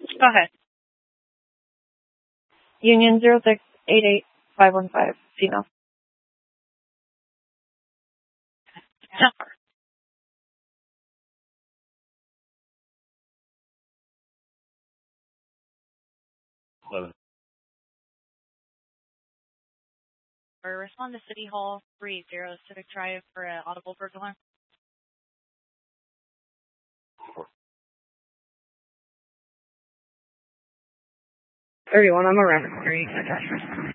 Go ahead. Union 0688515, female. Jennifer. Or respond to City Hall 30 Civic Drive for an audible burglar. 31, I'm around 3.